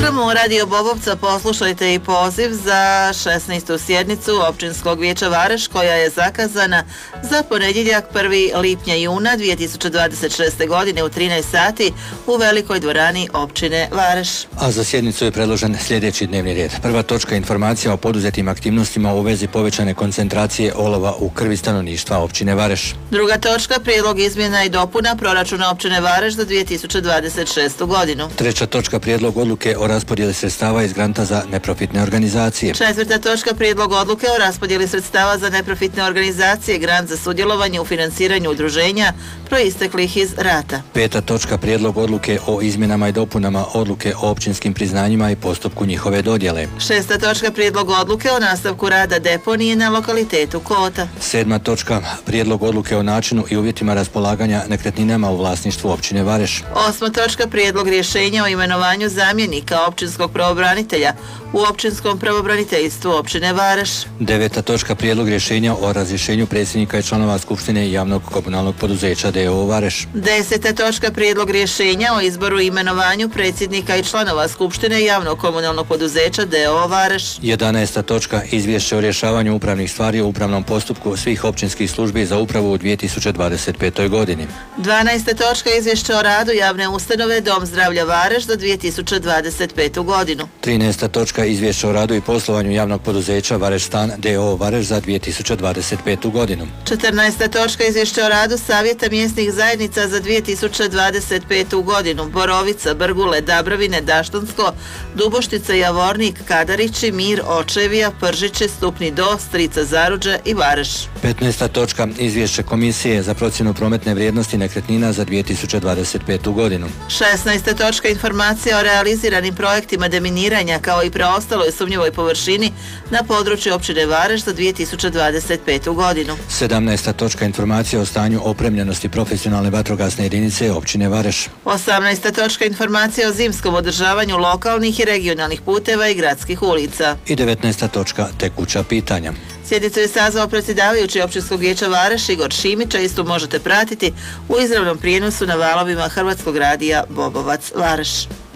programu Radio Bobovca poslušajte i poziv za 16. sjednicu Općinskog vijeća Vareš koja je zakazana za ponedjeljak 1. lipnja juna 2026. godine u 13 sati u velikoj dvorani općine Vareš. A za sjednicu je predložen sljedeći dnevni red. Prva točka, informacija o poduzetim aktivnostima u vezi povećane koncentracije olova u krvi stanovništva općine Vareš. Druga točka, prijedlog izmjena i dopuna proračuna općine Vareš za 2026. godinu. Treća točka, prijedlog odluke o raspodjeli sredstava iz granta za neprofitne organizacije. Četvrta točka, prijedlog odluke o raspodjeli sredstava za neprofitne organizacije, grant za sudjelovanje u financiranju udruženja proisteklih iz rata. Peta točka, prijedlog odluke o izmjenama i dopunama odluke o općinskim priznanjima i postupku njihove dodjele. Šesta točka, prijedlog odluke o nastavku rada deponije na lokalitetu Kota. Sedma točka, prijedlog odluke o načinu i uvjetima raspolaganja nekretninama u vlasništvu općine Vareš. Osma točka, prijedlog rješenja o imenovanju zamjenika općinskog pravobranitelja u općinskom pravobraniteljstvu općine Vareš. Deveta točka, prijedlog rješenja o razrješenju predsjednika i članova Skupštine javnog komunalnog poduzeća d.o.o. Vareš. Deseta točka, prijedlog rješenja o izboru i imenovanju predsjednika i članova Skupštine javnog komunalnog poduzeća d.o.o. Vareš. 11. točka, izvješće o rješavanju upravnih stvari u upravnom postupku svih općinskih službi za upravu u 2025. godini. 12. točka, izvješće o radu javne ustanove Dom zdravlja Vareš za 2025. godinu. 13. točka, izvješće o radu i poslovanju javnog poduzeća Vareš Stan d.o.o. Vareš za 2025. godinu. 14. točka, izvješće o radu Savjeta mjesnih zajednica za 2025. godinu. Borovica, Brgule, Dabrovine, Daštonsko, Duboštica, Javornik, Kadarići, Mir, Očevija, Pržiće, Stupni Do, Strica Zaruđe i Vareš. 15. točka, izvješće Komisije za procjenu prometne vrijednosti nekretnina za 2025. godinu. 16. točka, informacija o realiziranim projektima deminiranja kao i preostaloj sumnjivoj površini na području općine Vareš za 2025. godinu. 17. točka, informacija o stanju opremljenosti profesionalne vatrogasne jedinice općine Vareš. 18. točka, informacija o zimskom održavanju lokalnih i regionalnih puteva i gradskih ulica. I 19. točka, tekuća pitanja. Sjednicu je sazvao predsjedavajući općinskog vijeća Vareš Igor Šimić, a istu možete pratiti u izravnom prijenosu na valovima Hrvatskog radija Bobovac Vareš.